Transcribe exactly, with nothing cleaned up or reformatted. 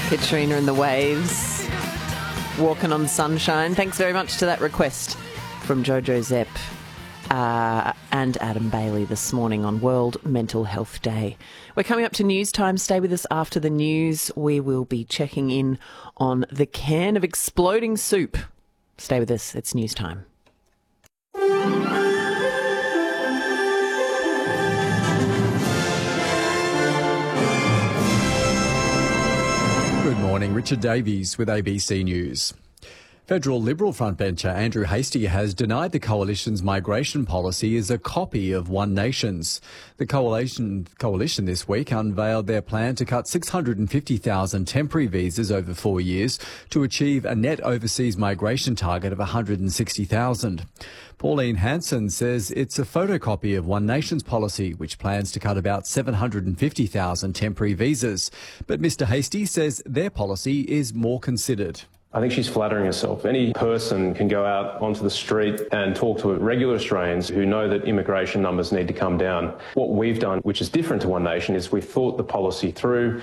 Katrina and the Waves, Walking on Sunshine. Thanks very much to that request from Jojo Zepp uh, and Adam Bailey this morning on World Mental Health Day. We're coming up to news time. Stay with us after the news. We will be checking in on the can of exploding soup. Stay with us. It's news time. Good morning, Richard Davies with A B C News. Federal Liberal frontbencher Andrew Hastie has denied the Coalition's migration policy is a copy of One Nation's. The Coalition, coalition this week unveiled their plan to cut six hundred fifty thousand temporary visas over four years to achieve a net overseas migration target of one hundred sixty thousand. Pauline Hanson says it's a photocopy of One Nation's policy, which plans to cut about seven hundred fifty thousand temporary visas. But Mr Hastie says their policy is more considered. I think she's flattering herself. Any person can go out onto the street and talk to regular Australians who know that immigration numbers need to come down. What we've done, which is different to One Nation, is we've thought the policy through.